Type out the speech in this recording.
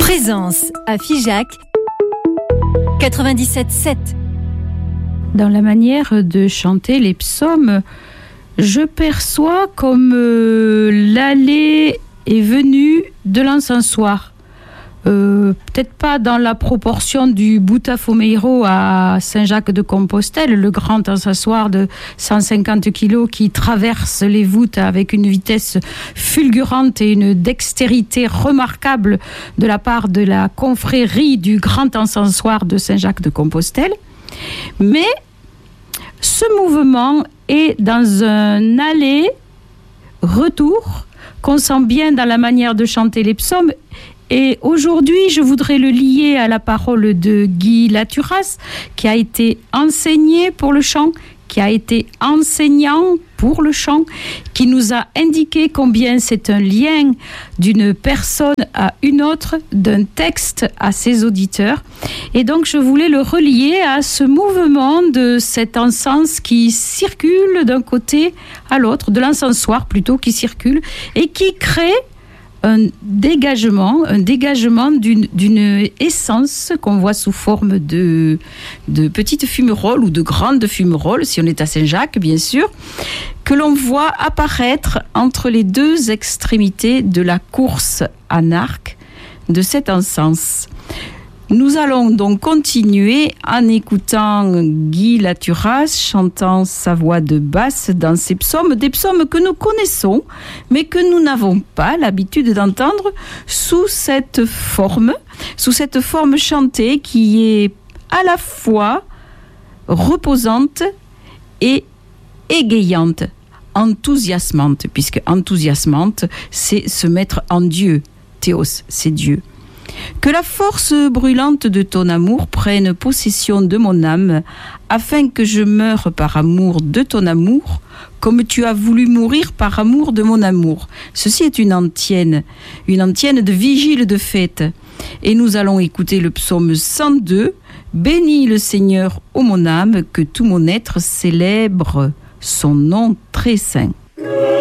Présence à Figeac 97.7. Dans la manière de chanter les psaumes, je perçois comme l'aller et venue de l'encensoir. Peut-être pas dans la proportion du Botafomeiro à Saint-Jacques-de-Compostelle, le grand encensoir de 150 kilos qui traverse les voûtes avec une vitesse fulgurante et une dextérité remarquable de la part de la confrérie du grand encensoir de Saint-Jacques-de-Compostelle. Mais ce mouvement est dans un aller-retour qu'on sent bien dans la manière de chanter les psaumes. Et aujourd'hui, je voudrais le lier à la parole de Guy Laturas, qui a été enseigné pour le chant, qui a été enseignant pour le chant, qui nous a indiqué combien c'est un lien d'une personne à une autre, d'un texte à ses auditeurs. Et donc, je voulais le relier à ce mouvement de cet encens qui circule d'un côté à l'autre, de l'encensoir plutôt, qui circule et qui crée un dégagement d'une essence qu'on voit sous forme de petites fumerolles ou de grandes fumerolles, si on est à Saint-Jacques, bien sûr, que l'on voit apparaître entre les deux extrémités de la course en arc de cet encens. Nous allons donc continuer en écoutant Guy Laturas chantant sa voix de basse dans ses psaumes, des psaumes que nous connaissons, mais que nous n'avons pas l'habitude d'entendre sous cette forme chantée qui est à la fois reposante et égayante, enthousiasmante, puisque enthousiasmante, c'est se mettre en Dieu. Théos, c'est Dieu. Que la force brûlante de ton amour prenne possession de mon âme, afin que je meure par amour de ton amour, comme tu as voulu mourir par amour de mon amour. Ceci est une antienne de vigile de fête. Et nous allons écouter le psaume 102. Bénis le Seigneur, ô mon âme, que tout mon être célèbre son nom très saint.